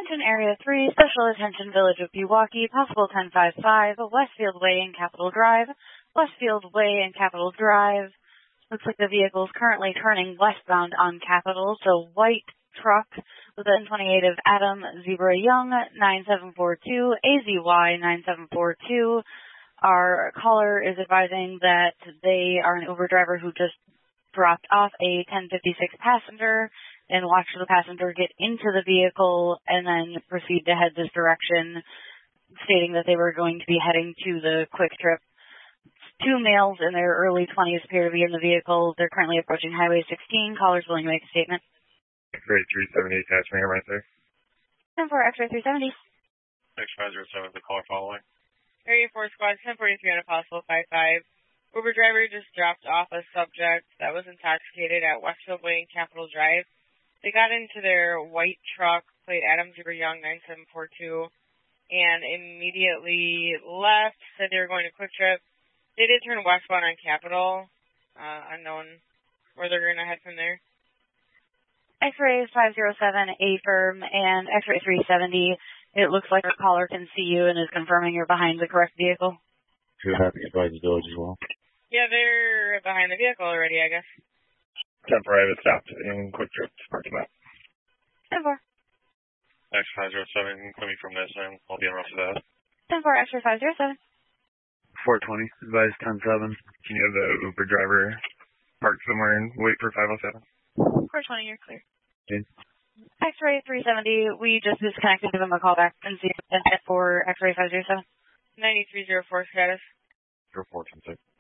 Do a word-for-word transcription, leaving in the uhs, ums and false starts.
Attention Area three, Special Attention Village of Pewaukee, possible ten five five, Westfield Way and Capitol Drive, Westfield Way and Capitol Drive. Looks like the vehicle is currently turning westbound on Capitol, so white truck with N twenty-eight of Adam Zebra Young, nine seven four two, A Z Y nine seven four two. Our caller is advising that they are an Uber driver who just dropped off a ten fifty-six passenger and watched the passenger get into the vehicle and then proceed to head this direction, stating that they were going to be heading to the Quick Trip. Two males in their early twenties appear to be in the vehicle. They're currently approaching Highway sixteen. Callers willing to make a statement. X-ray three seventy, attachment here, right there. ten four, X-ray three seventy. X five zero seven, the caller following. Area four squad, ten forty-three on a possible five five. Uber driver just dropped off a subject that was intoxicated at Westfield Way and Capitol Drive. They got into their white truck, plate Adam Zebra Young nine seven four two, and immediately left, said they were going to Quick Trip. They did turn westbound on Capitol, uh, unknown where they're going to head from there. X-ray five zero seven, A-firm, and X-ray three seventy. It looks like our caller can see you and is confirming you're behind the correct vehicle. You're happy to advise the village as well? Yeah, they're behind the vehicle already, I guess. ten four, I have it stopped in Quick Trip parking lot. ten four. X five zero seven, coming from this end. I'll be on route to that. ten four, X-ray five zero seven. four twenty, advise ten seven. Can you have the Uber driver park somewhere and wait for five oh seven? four twenty, you're clear. Okay. X-ray three seventy, we just disconnected. Give them a call back and see if for X-ray five zero seven. ninety-three oh four status. zero four ten six.